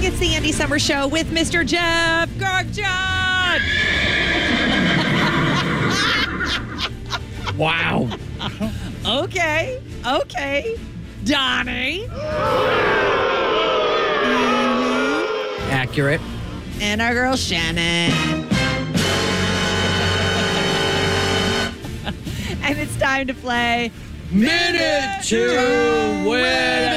It's the Andy Summer Show with Mr. Jeff Garjon. Wow. Okay. Donnie. Accurate. And our girl Shannon. And it's time to play Minute to Win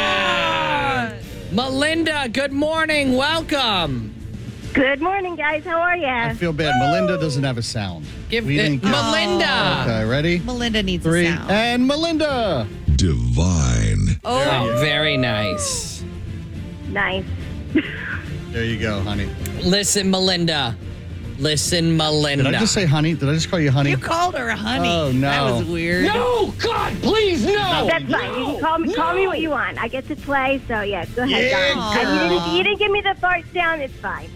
It. Melinda, good morning. Welcome. Good morning, guys. How are I ya? feel bad. Melinda doesn't have a sound. Give We it, didn't get- Melinda. Okay, ready? Melinda needs 3, a sound. and Melinda. Divine. Oh, very nice. Nice. There you go, honey. Listen, Melinda. Did I just say honey? Did I just call you honey? You called her a honey. Oh, no. That was weird. No, God, please, no. That's fine. You can call me what you want. I get to play, so yeah, go ahead, Yeah, Don. girl. You didn't give me the fart sound. It's fine.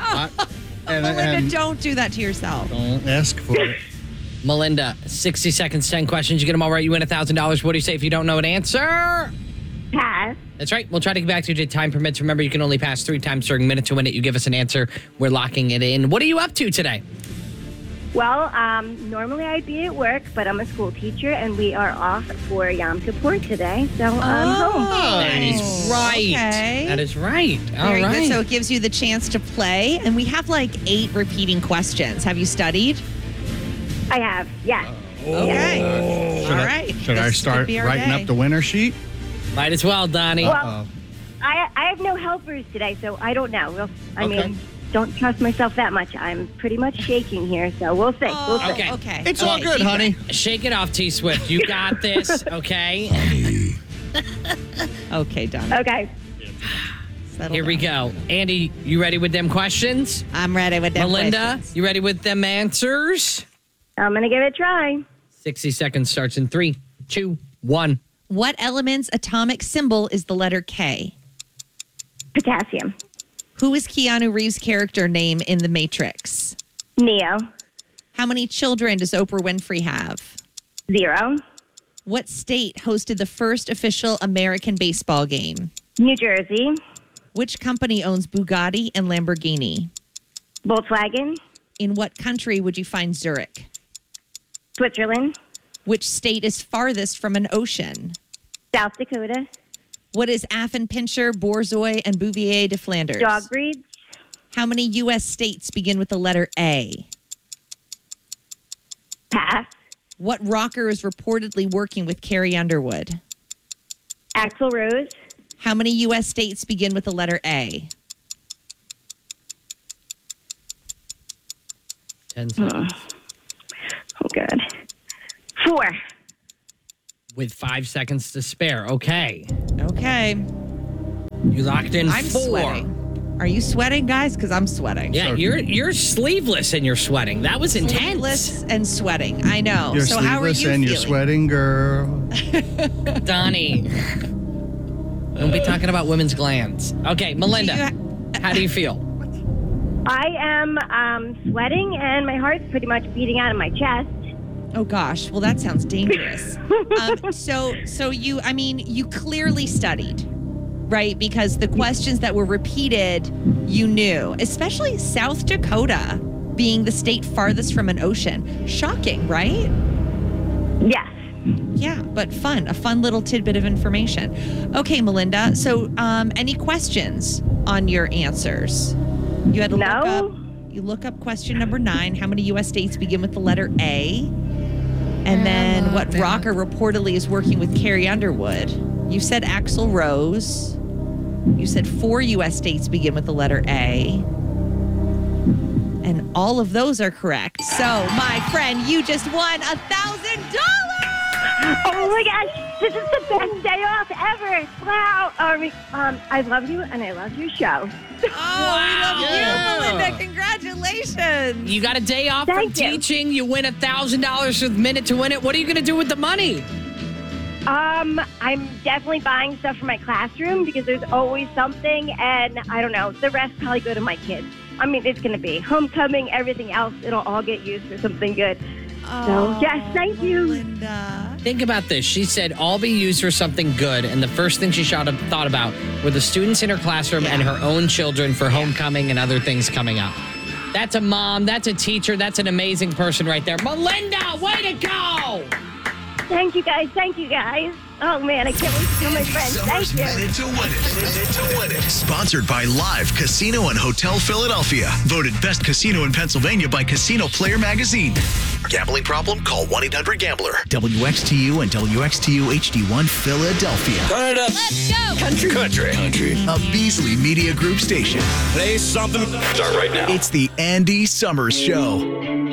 Melinda, don't do that to yourself. Don't ask for it. Melinda, 60 seconds, 10 questions. You get them all right, you win $1,000. What do you say if you don't know an answer? Pass. That's right. We'll try to get back to you if time permits. Remember, you can only pass 3 times during Minute to Win It. You give us an answer. We're locking it in. What are you up to today? Well, normally I'd be at work, but I'm a school teacher, and we are off for Yom Kippur today, so I'm home. That is right. Okay. That is right. All Very right. good. So it gives you the chance to play. And we have like 8 repeating questions. Have you studied? I have, yes. Okay. All right. Should I This start could be our writing day. up the winner sheet? Might as well, Donnie. Well, I have no helpers today, so I don't know. I Okay. mean, don't trust myself that much. I'm pretty much shaking here, so we'll see. We'll see. Okay. Okay. It's all Okay, good, deep honey. Shake it off, T-Swift. You got this, okay? breath. Okay, done. Okay. Settle Here we down. go. Andy, you ready with them questions? I'm ready with them Melinda, questions. you ready with them answers? I'm going to give it a try. 60 seconds starts in 3, 2, 1. What element's atomic symbol is the letter K? Potassium. Who is Keanu Reeves' character name in The Matrix? Neo. How many children does Oprah Winfrey have? 0. What state hosted the first official American baseball game? New Jersey. Which company owns Bugatti and Lamborghini? Volkswagen. In what country would you find Zurich? Switzerland. Which state is farthest from an ocean? South Dakota. What is Affenpinscher, Borzoi, and Bouvier de Flanders? Dog breeds. How many U.S. states begin with the letter A? Pass. What rocker is reportedly working with Carrie Underwood? Axl Rose. How many U.S. states begin with the letter A? 10 seconds. Oh, good. 4. With 5 seconds to spare. Okay. Okay. You locked in I'm 4. sweating. Are you sweating, guys? Because I'm sweating. Yeah, you're sleeveless and you're sweating. That was intense. Sleepless and sweating. I know. You're so how are sleepless you and feeling? you're sweating, girl. Donnie. Don't be talking about women's glands. Okay, Melinda, how do you feel? I am sweating, and my heart's pretty much beating out of my chest. Oh gosh. Well, that sounds dangerous. So you clearly studied, right? Because the questions that were repeated, you knew, especially South Dakota being the state farthest from an ocean. Shocking, right? Yes. Yeah, but fun. A fun little tidbit of information. Okay, Melinda. So, any questions on your answers? You had to look up question number 9. How many U.S. states begin with the letter A? And then what rocker reportedly is working with Carrie Underwood? You said Axl Rose. You said 4 U.S. states begin with the letter A. And all of those are correct. So, my friend, you just won $1,000. Oh my gosh, this is the best day off ever! Wow. I love you, and I love your show. Oh, we love you, Melinda. Congratulations. You got a day off from Thank you. teaching. You win $1,000 with Minute to Win It. What are you going to do with the money? I'm definitely buying stuff for my classroom because there's always something, and I don't know, the rest probably go to my kids. I mean, it's going to be homecoming, everything else. It'll all get used for something good. So, yes, thank you. Linda. Think about this. She said all be used for something good, and the first thing she thought about were the students in her classroom and her own children for homecoming and other things coming up. That's a mom. That's a teacher. That's an amazing person right there. Melinda, way to go! Thank you, guys. Thank you, guys. Oh, man, I can't wait to tell my friends. Thank you. Minute to win it. Sponsored by Live Casino and Hotel Philadelphia. Voted best casino in Pennsylvania by Casino Player Magazine. Gambling problem? Call 1-800-GAMBLER. WXTU and WXTU HD1 Philadelphia. Turn it up. Let's go. Country. A Beasley Media Group station. Play something. Start right now. It's the Andy Summers Show.